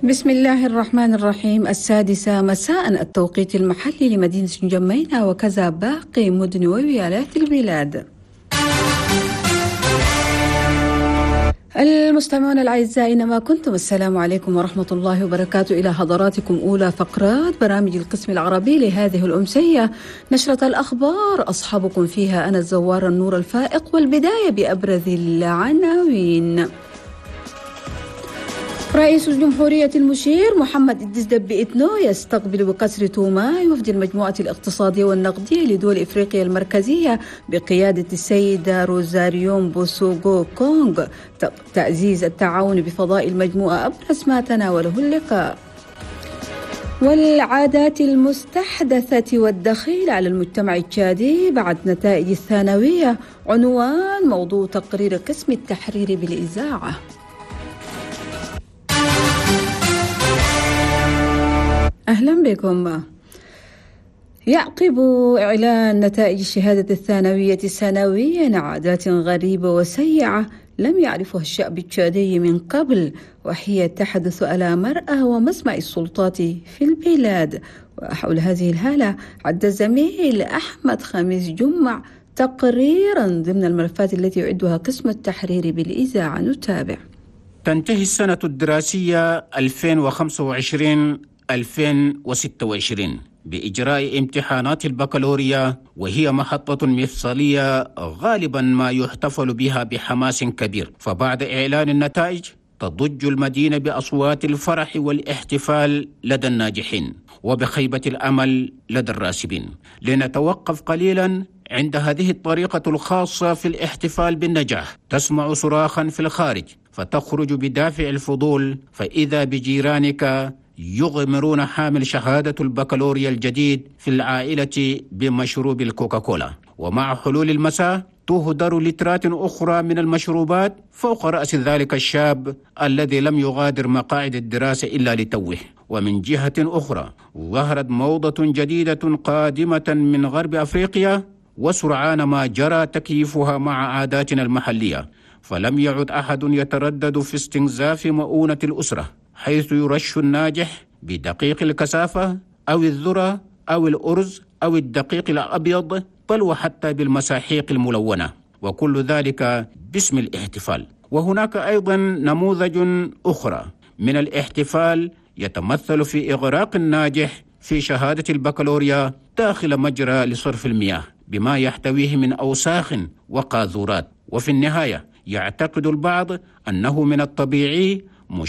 بسم الله الرحمن الرحيم. 6:00 مساء التوقيت المحلي لمدينة جمينة وكذا باقي مدن وولايات البلاد. المستمعون الأعزاء أينما كنتم، السلام عليكم ورحمة الله وبركاته. إلى حضراتكم أولى فقرات برامج القسم العربي لهذه الأمسية، نشرة الأخبار أصحابكم فيها أنا الزوار النور الفائق، والبداية بأبرز العناوين. رئيس الجمهورية المشير محمد إدريس دبي إتنو يستقبل بقصر توماي وفد المجموعة الاقتصادية والنقدية لدول إفريقيا المركزية بقيادة السيدة روزاريون بوسوغو كونغ. تعزيز التعاون بفضاء المجموعة أبرز ما تناوله اللقاء. والعادات المستحدثة والدخيل على المجتمع التشادي بعد نتائج الثانوية عنوان موضوع تقرير قسم التحرير بالإذاعة. أهلا بكم. يعقب إعلان نتائج الشهادة الثانوية سنويا عادات غريبة وسيئة لم يعرفها الشعب التشادي من قبل، وهي تحدث على مرأى ومسمع السلطات في البلاد. وحول هذه الحالة عد الزميل أحمد خميس جمع تقريرا ضمن الملفات التي يعدها قسم التحرير بالإذاعة. نتابع. تنتهي السنة الدراسية 2025-2026 بإجراء امتحانات البكالوريا، وهي محطة مفصلية غالبا ما يحتفل بها بحماس كبير. فبعد إعلان النتائج تضج المدينة بأصوات الفرح والاحتفال لدى الناجحين وبخيبة الأمل لدى الراسبين. لنتوقف قليلا عند هذه الطريقة الخاصة في الاحتفال بالنجاح. تسمع صراخا في الخارج فتخرج بدافع الفضول، فإذا بجيرانك يغمرون حامل شهادة البكالوريا الجديد في العائلة بمشروب الكوكاكولا. ومع حلول المساء تهدر لترات أخرى من المشروبات فوق رأس ذلك الشاب الذي لم يغادر مقاعد الدراسة إلا لتوه. ومن جهة أخرى ظهرت موضة جديدة قادمة من غرب أفريقيا، وسرعان ما جرى تكييفها مع عاداتنا المحلية، فلم يعد أحد يتردد في استنزاف مؤونة الأسرة، حيث يرش الناجح بدقيق الكثافة أو الذرة أو الأرز أو الدقيق الأبيض، بل وحتى بالمساحيق الملونة، وكل ذلك باسم الاحتفال. وهناك أيضا نموذج أخرى من الاحتفال يتمثل في إغراق الناجح في شهادة البكالوريا داخل مجرى لصرف المياه بما يحتويه من أوساخ وقاذورات. وفي النهاية يعتقد البعض أنه من الطبيعي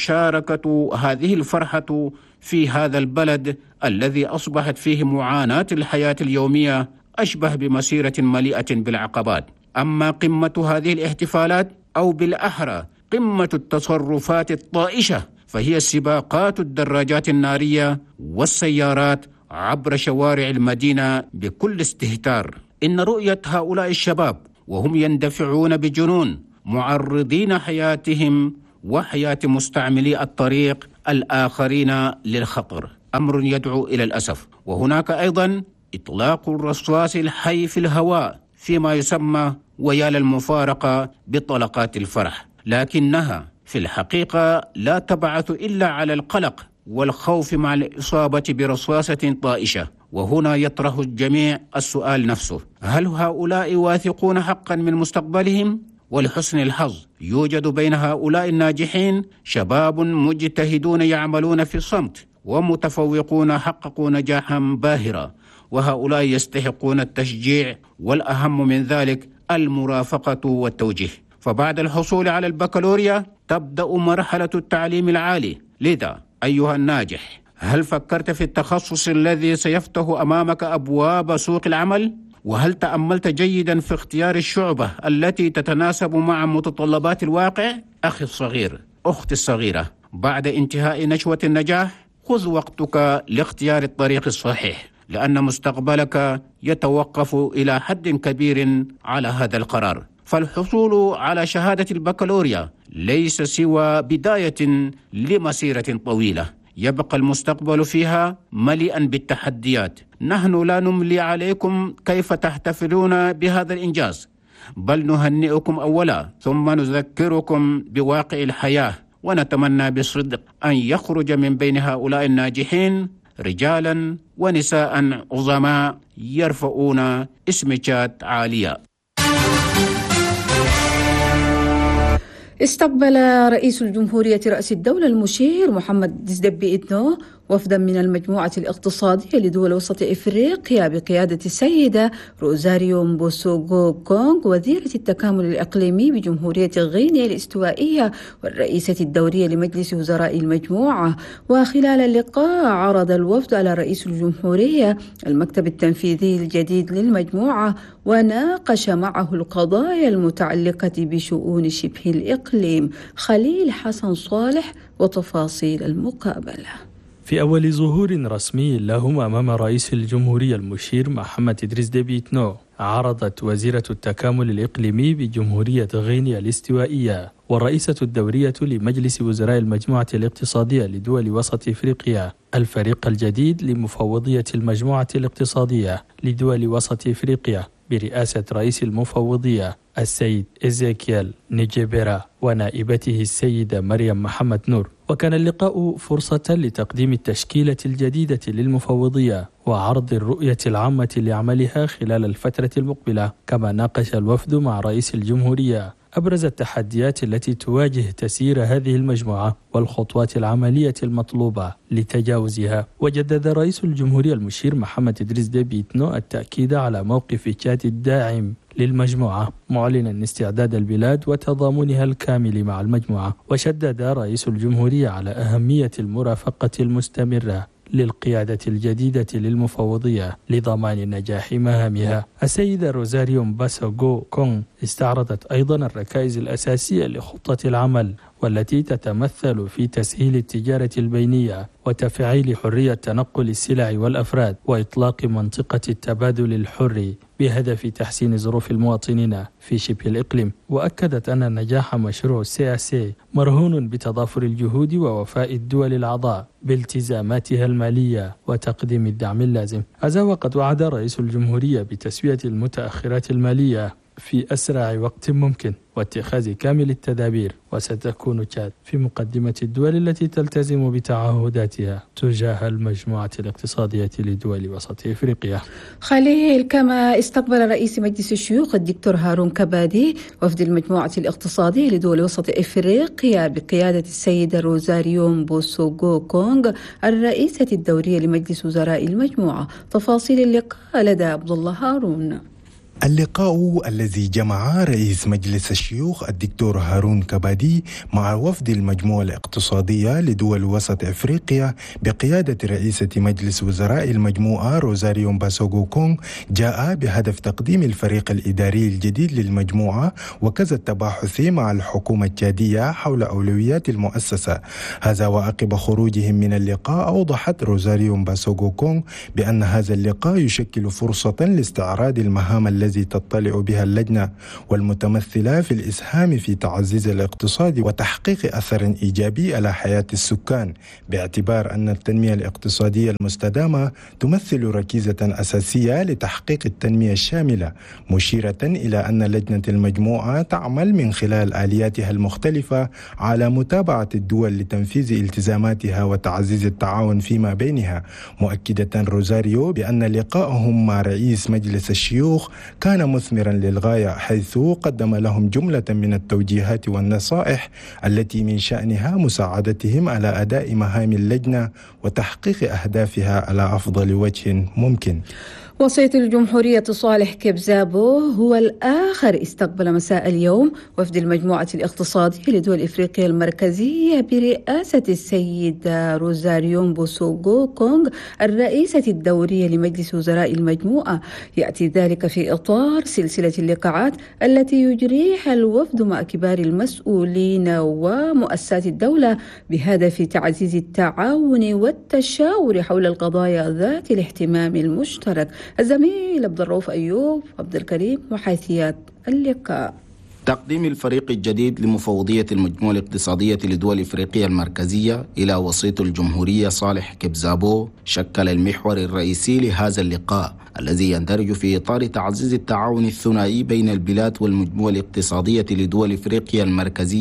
مشاركة هذه الفرحة في هذا البلد الذي أصبحت فيه معاناة الحياة اليومية أشبه بمسيرة مليئة بالعقبات. أما قمة هذه الاحتفالات، أو بالأحرى قمة التصرفات الطائشة، فهي سباقات الدراجات النارية والسيارات عبر شوارع المدينة بكل استهتار. إن رؤية هؤلاء الشباب وهم يندفعون بجنون معرضين حياتهم وحياة مستعملي الطريق الآخرين للخطر أمر يدعو إلى الأسف. وهناك أيضا إطلاق الرصاص الحي في الهواء فيما يسمى ويال المفارقة بطلقات الفرح، لكنها في الحقيقة لا تبعث إلا على القلق والخوف مع الإصابة برصاصة طائشة. وهنا يطرح الجميع السؤال نفسه: هل هؤلاء واثقون حقا من مستقبلهم؟ ولحسن الحظ يوجد بين هؤلاء الناجحين شباب مجتهدون يعملون في الصمت ومتفوقون حققوا نجاحا باهرا، وهؤلاء يستحقون التشجيع، والأهم من ذلك المرافقة والتوجيه. فبعد الحصول على البكالوريا تبدأ مرحلة التعليم العالي. لذا أيها الناجح، هل فكرت في التخصص الذي سيفتح أمامك أبواب سوق العمل؟ وهل تأملت جيدا في اختيار الشعبة التي تتناسب مع متطلبات الواقع؟ أخي الصغير، أختي الصغيرة، بعد انتهاء نشوة النجاح خذ وقتك لاختيار الطريق الصحيح، لأن مستقبلك يتوقف إلى حد كبير على هذا القرار. فالحصول على شهادة البكالوريا ليس سوى بداية لمسيرة طويلة يبقى المستقبل فيها مليئا بالتحديات. نحن لا نملي عليكم كيف تحتفلون بهذا الإنجاز، بل نهنئكم أولا ثم نذكركم بواقع الحياة ونتمنى بصدق أن يخرج من بين هؤلاء الناجحين رجالا ونساء عظماء يرفعون اسمجات عالية. استقبل رئيس الجمهورية رئيس الدولة المشير محمد ديزدبي إتنو وفدا من المجموعة الاقتصادية لدول وسط إفريقيا بقيادة السيدة روزاريو مبوسوغو كونغ وزيرة التكامل الإقليمي بجمهورية غينيا الاستوائية والرئيسة الدورية لمجلس وزراء المجموعة. وخلال اللقاء عرض الوفد على رئيس الجمهورية المكتب التنفيذي الجديد للمجموعة وناقش معه القضايا المتعلقة بشؤون شبه الإقليم. خليل حسن صالح وتفاصيل المقابلة. في أول ظهور رسمي لهم أمام رئيس الجمهورية المشير محمد إدريس ديبي إتنو، عرضت وزيرة التكامل الإقليمي بجمهورية غينيا الاستوائية والرئيسة الدورية لمجلس وزراء المجموعة الاقتصادية لدول وسط إفريقيا الفريق الجديد لمفوضية المجموعة الاقتصادية لدول وسط إفريقيا برئاسة رئيس المفوضية السيد إزيكيل نيجيبيرا ونائبته السيدة مريم محمد نور. وكان اللقاء فرصة لتقديم التشكيلة الجديدة للمفوضية وعرض الرؤية العامة لعملها خلال الفترة المقبلة. كما ناقش الوفد مع رئيس الجمهورية أبرز التحديات التي تواجه تسيير هذه المجموعة والخطوات العملية المطلوبة لتجاوزها. وجدد رئيس الجمهورية المشير محمد إدريس ديبي إتنو التأكيد على موقف تشاد الداعم للمجموعة، معلنا استعداد البلاد وتضامنها الكامل مع المجموعة. وشدد رئيس الجمهورية على أهمية المرافقة المستمرة للقيادة الجديدة للمفوضية لضمان نجاح مهامها. السيدة روزاريو مبوسوغو كونغ استعرضت أيضا الركائز الأساسية لخطة العمل والتي تتمثل في تسهيل التجارة البينية وتفعيل حرية تنقل السلع والأفراد وإطلاق منطقة التبادل الحر بهدف تحسين ظروف المواطنين في شبه الإقليم. وأكدت أن نجاح مشروع CAC مرهون بتضافر الجهود ووفاء الدول الأعضاء بالتزاماتها المالية وتقديم الدعم اللازم. هذا وقد وعد رئيس الجمهورية بتسوية المتأخرات المالية في أسرع وقت ممكن واتخاذ كامل التدابير، وستكون تشاد في مقدمة الدول التي تلتزم بتعهداتها تجاه المجموعة الاقتصادية لدول وسط إفريقيا. خليل، كما استقبل رئيس مجلس الشيوخ الدكتور هارون كبادي وفد المجموعة الاقتصادية لدول وسط إفريقيا بقيادة السيدة روزاريو مبوسوغو كونغ الرئيسة الدورية لمجلس وزراء المجموعة. تفاصيل اللقاء لدى عبد الله هارون. اللقاء الذي جمع رئيس مجلس الشيوخ الدكتور هارون كبادي مع وفد المجموعة الاقتصادية لدول وسط إفريقيا بقيادة رئيسة مجلس وزراء المجموعة روزاريو مبوسوغو كونغ جاء بهدف تقديم الفريق الإداري الجديد للمجموعة وكذا التباحث مع الحكومة التشادية حول أولويات المؤسسة. هذا وعقب خروجهم من اللقاء أوضحت روزاريو مبوسوغو كونغ بأن هذا اللقاء يشكل فرصة لاستعراض المهام الذي تطلع بها اللجنة والمتمثلة في الإسهام في تعزيز الاقتصاد وتحقيق أثر إيجابي على حياة السكان، باعتبار أن التنمية الاقتصادية المستدامة تمثل ركيزة أساسية لتحقيق التنمية الشاملة، مشيرة إلى أن لجنة المجموعة تعمل من خلال آلياتها المختلفة على متابعة الدول لتنفيذ التزاماتها وتعزيز التعاون فيما بينها، مؤكدة روزاريو بأن لقائهم مع رئيس مجلس الشيوخ كان مثمرا للغاية، حيث قدم لهم جملة من التوجيهات والنصائح التي من شأنها مساعدتهم على أداء مهام اللجنة وتحقيق أهدافها على أفضل وجه ممكن. وسيط الجمهورية صالح كبزابو هو الآخر استقبل مساء اليوم وفد المجموعة الاقتصادية لدول إفريقيا المركزية برئاسة السيدة روزاريو مبوسوغو كونغ الرئيسة الدورية لمجلس وزراء المجموعة. يأتي ذلك في إطار سلسلة اللقاءات التي يجريها الوفد مع كبار المسؤولين ومؤسسات الدولة بهدف تعزيز التعاون والتشاور حول القضايا ذات الاهتمام المشترك. الزميل عبد الرؤوف أيوب عبد الكريم وحيثيات اللقاء. تقديم الفريق الجديد لمفوضية المجموعة الاقتصادية لدول إفريقيا المركزية إلى وسيط الجمهورية صالح كبزابو شكل المحور الرئيسي لهذا اللقاء الذي يندرج في إطار تعزيز التعاون الثنائي بين البلاد والمجموعة الاقتصادية لدول إفريقيا المركزية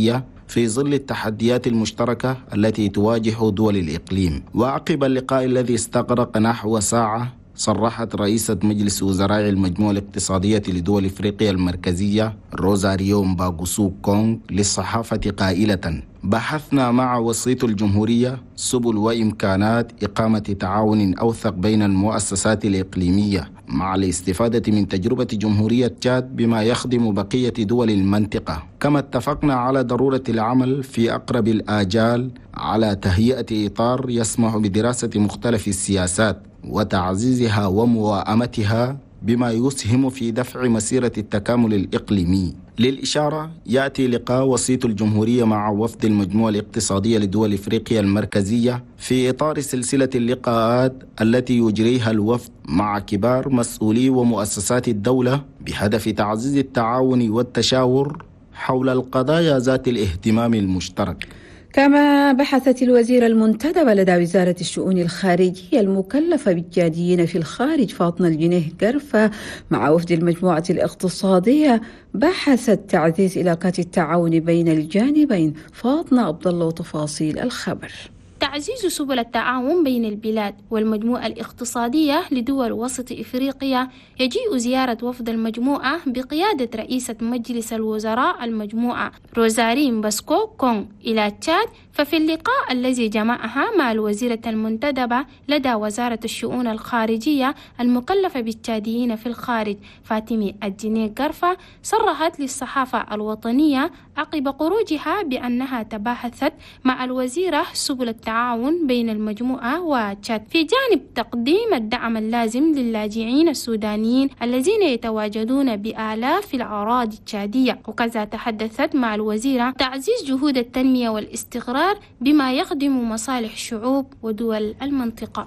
في ظل التحديات المشتركة التي تواجه دول الإقليم. وعقب اللقاء الذي استغرق نحو ساعة، صرحت رئيسة مجلس وزراء المجموعة الاقتصادية لدول إفريقيا المركزية روزاريو مباغوسو كونغ للصحافة قائلة: بحثنا مع وسيط الجمهورية سبل وإمكانات إقامة تعاون أوثق بين المؤسسات الإقليمية مع الاستفادة من تجربة جمهورية تشاد بما يخدم بقية دول المنطقة. كما اتفقنا على ضرورة العمل في أقرب الآجال على تهيئة إطار يسمح بدراسة مختلف السياسات وتعزيزها ومواءمتها بما يسهم في دفع مسيرة التكامل الإقليمي. للإشارة، يأتي لقاء وسيط الجمهورية مع وفد المجموعة الاقتصادية لدول إفريقيا المركزية في إطار سلسلة اللقاءات التي يجريها الوفد مع كبار مسؤولي ومؤسسات الدولة بهدف تعزيز التعاون والتشاور حول القضايا ذات الاهتمام المشترك. كما بحثت الوزيرة المنتدبة لدى وزارة الشؤون الخارجية المكلفة بالجاديين في الخارج فاطمة الجنيه قرفة مع وفد المجموعة الاقتصادية بحثت تعزيز علاقات التعاون بين الجانبين. فاطمة عبد الله وتفاصيل الخبر. تعزيز سبل التعاون بين البلاد والمجموعة الاقتصادية لدول وسط إفريقيا. يجيء زيارة وفد المجموعة بقيادة رئيسة مجلس الوزراء المجموعة روزاري مباغوسو كونغ إلى تشاد. ففي اللقاء الذي جمعها مع الوزيرة المنتدبة لدى وزارة الشؤون الخارجية المكلفة بالتشاديين في الخارج فاطمة الجنيه قرفة، صرحت للصحافة الوطنية عقب خروجها بأنها تباحثت مع الوزيرة سبل التعاون بين المجموعة وتشاد في جانب تقديم الدعم اللازم للاجئين السودانيين الذين يتواجدون بآلاف الأراضي التشادية. وكذا تحدثت مع الوزيرة تعزيز جهود التنمية والاستقرار بما يخدم مصالح الشعوب ودول المنطقة.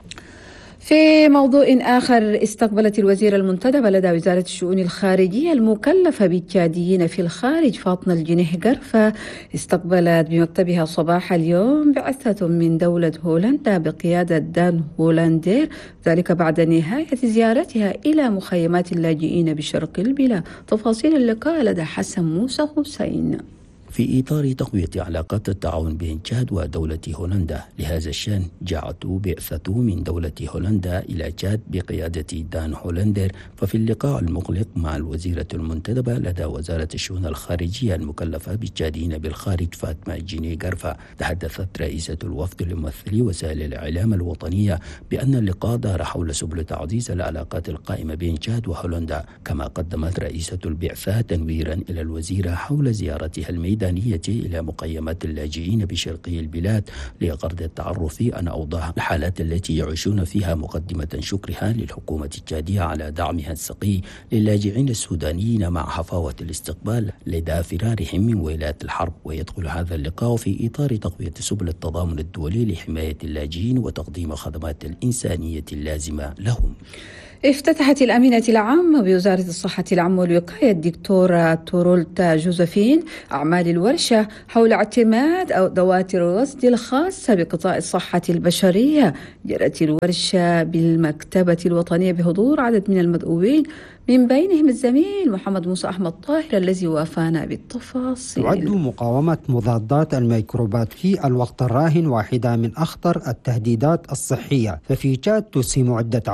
في موضوع آخر، استقبلت الوزيرة المنتدبة لدى وزارة الشؤون الخارجية المكلفة بالتشاديين في الخارج فاطمة الجنيه قرفة، استقبلت بمكتبها صباح اليوم بعثة من دولة هولندا بقيادة دان هولاندير، ذلك بعد نهاية زيارتها إلى مخيمات اللاجئين بشرق البلاد. تفاصيل اللقاء لدى حسن موسى حسين. في إطار تقوية علاقات التعاون بين تشاد ودولة هولندا، لهذا الشأن جاءت بعثة من دولة هولندا إلى تشاد بقيادة دان هولاندير. ففي اللقاء المغلق مع الوزيرة المنتدبة لدى وزارة الشؤون الخارجية المكلفة بالتشاديين بالخارج فاطمة الجنيه قرفة، تحدثت رئيسة الوفد لممثلي وسائل الإعلام الوطنية بأن اللقاء دار حول سبل تعزيز العلاقات القائمة بين تشاد وهولندا. كما قدمت رئيسة البعثة تنويرا إلى الوزيرة حول زيارتها الميدانية إلى مخيمات اللاجئين بشرقي البلاد لغرض التعرف عن أوضاع الحالات التي يعيشون فيها، مقدمة شكرها للحكومة التشادية على دعمها السقي للاجئين السودانيين مع حفاوة الاستقبال لدى فرارهم من ويلات الحرب. ويدخل هذا اللقاء في إطار تقوية سبل التضامن الدولي لحماية اللاجئين وتقديم خدمات الإنسانية اللازمة لهم. افتتحت الأمينة العامة بوزارة الصحة العامة والوقاية الدكتورة تورولتا جوزفين أعمال الورشة حول اعتماد أدوات الرصد الخاصة بقطاع الصحة البشرية. جرت الورشة بالمكتبة الوطنية بحضور عدد من المدعوين، من بينهم الزميل محمد موسى أحمد طاهر الذي وافانا بالتفاصيل. تعد مقاومة مضادات الميكروبات في الوقت الراهن واحدة من أخطر التهديدات الصحية، ففي تشاد تسهم عدة